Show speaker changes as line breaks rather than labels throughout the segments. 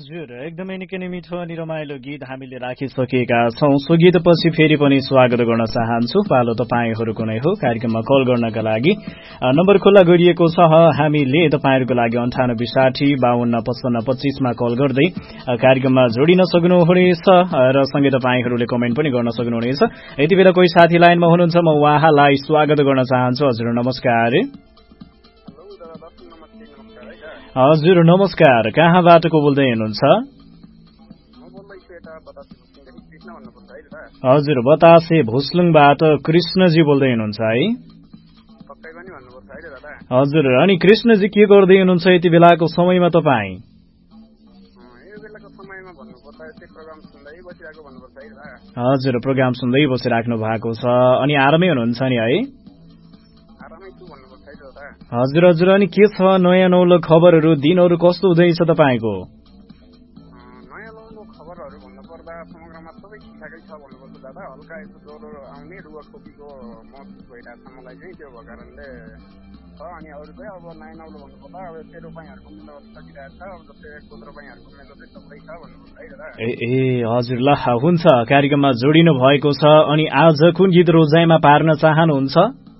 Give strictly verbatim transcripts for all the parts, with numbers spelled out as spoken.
हजुर एकदमै निकै नै मिठो अनि रमाइलो गीत हामीले राखिसकेका छौं। सो गीतपछि फेरि पनि स्वागत गर्न चाहन्छु। पालो तपाईहरूको नै हो कार्यक्रममा कल गर्नका लागि नम्बर खुल्ला गरिएको छ। हामीले तपाईहरूको लागि अन्ठानब्बे साठी बाहन्न पचपन्न पच्चीसमा कल गर्दै कार्यक्रममा जोडिन सक्नुहुनेछ र सँगै तपाईहरूले कमेन्ट पनि गर्न सक्नुहुनेछ। यति बेला कोही साथी लाइनमा हुनुहुन्छ, म उहाँलाई स्वागत गर्न चाहन्छु। हजुर नमस्कार। हजुर नमस्कार, कहाँबाट को बोल्दै हुनुहुन्छ? हजुर बतासे भुस्लुङबाट कृष्णजी बोल्दै हुनुहुन्छ है? हजुर, अनि कृष्णजी के गर्दै हुनुहुन्छ यति बेलाको समयमा तपाईँ? हजुर प्रोग्राम सुन्दै बसिराख्नु भएको छ, अनि आरामै हुनुहुन्छ नि है? हजुर हजुर, अनि के छ नयाँ नौलो खबरहरू, दिनहरू कस्तो हुँदैछ तपाईँको?
नयाँ नौलो खबरहरू भन्नुपर्दा समग्रमा सबै ठिकठाकै छ भन्नुपर्छ दादा। हल्का यसो ज्वरो आउने रुवा खोकीको महसुस भइरहेको छ मलाई चाहिँ, त्यो भएको कारणले छ। अनि अरू चाहिँ अब नयाँ नौलो भन्नुपर्दा अब त्यो रोपाइँहरूको मेलो सकिरहेको छ, अब जस्तै कोद रोपाइँहरूको मेलो चाहिँ सबै छ भन्नुपर्छ है दादा।
ए ए हजुर, ल हुन्छ, कार्यक्रममा जोडिनु भएको छ। अनि आज कुन गीत रोजाइमा पार्न चाहनुहुन्छ?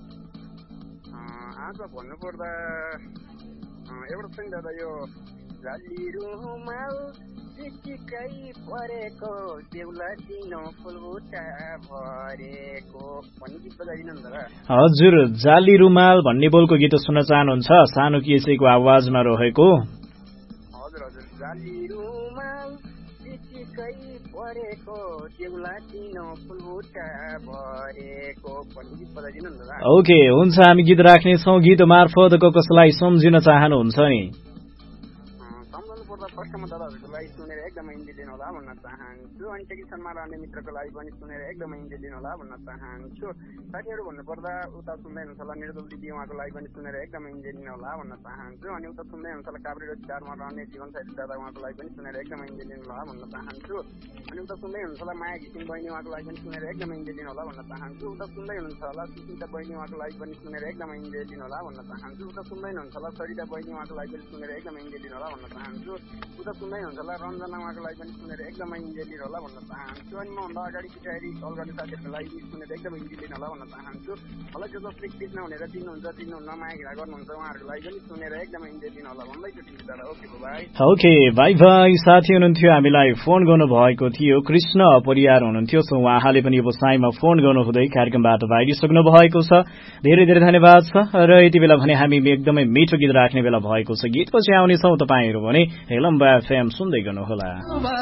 भन्नुपर्दा एउटा चाहिँ दादा यो जाली रुमाल चिटिकै परेको देउला दिनो फुलबुटा भरेको भन्ने गीत बजाइदिनु नि दादा।
हजुर, जाली रुमाल भन्ने बोलको गीत सुन्न चाहनुहुन्छ? सानो केसीको आवाजमा रहेको।
हजुर हजुर, जाली रुमाल चिटिकै परेको देउला दिनो फुलबुटा भरेको भन्ने गीत बजाइदिनु नि दादा।
ओके हुन्छ, हामी गीत राख्नेछौँ। गीत मार्फत कसलाई सम्झिन चाहनुहुन्छ नि?
सम्झनु पर्दा फर्स्टमा दादाहरूको लागि सुनेर एकदमै इन्जोय लिनु होला भन्न चाहन्छु। अनि टेलिभिजनमा रहने मित्रको लागि पनि सुनेर एकदमै इन्जोय लिनु होला भन्न चाहन्छु। साथीहरू भन्नुपर्दा उता सुन्दै हुनुहुन्छ होला निर्दल दिदी, उहाँको लागि पनि सुनेर एकदमै इन्जोय लिनु होला भन्न चाहन्छु। अनि उता सुन्दै हुनुहुन्छ होला काभ्रे रोजगारमा रहने जीवनसाथी दादा, उहाँको लागि पनि सुनेर एकदमै इन्जोय लिनु होला भन्न चाहन्छु। अनि उता सुन्दै हुनुहुन्छ होला माया घिसिङ बहिनी, उहाँको लागि पनि सुनेर एकदमै इन्जोय लिनु होला भन्न चाहन्छु। उता सुन्दै हुनुहुन्छ होला सुसिता बहिनी, उहाँको लागि पनि सुनेर एकदमै इन्जोय लिनु होला भन्न चाहन्छु। उता सुन्दै हुनुहुन्छ होला सरिता बहिनी, उहाँको लागि पनि सुनेर एकदमै इन्जोय लिनु होला भन्न चाहन्छु। उता सुन्दै हुनुहुन्छ होला रञ्जना, उहाँको लागि पनि सुनेर एकदमै इन्जोय लिनु होला भन्न चाहन्छु। अनि मभन्दा अगाडि पछाडि कल गर्ने साथीहरूको लागि सुनेर एकदमै इन्जोय लिनु होला भन्न चाहन्छु। मलाई जो जसले कृष्ण भनेर चिन्नुहुन्छ चिन्नुहुन्न, माया घिरा गर्नुहुन्छ, उहाँहरूको लागि पनि सुनेर एकदमै इन्जोय लिनु होला भन्दैछु। ठिक दादा, okay by.
Okay by by. साथी हुनुहुन्थ्यो, हामीलाई फोन गर्नुभएको थियो कृष्ण परियार हुनुहुन्थ्यो। सो उहाँले पनि यो बसाइमा फोन गर्नुहुँदै कार्यक्रमबाट बाहिरिसक्नु भएको छ। धेरै धेरै धन्यवाद छ। र यति बेला भने हामी एकदमै मिठो गीत राख्ने बेला भएको छ। गीतपछि आउनेछौँ, तपाईँहरू भने हेलम्बा एफएम सुन्दै गर्नुहोला।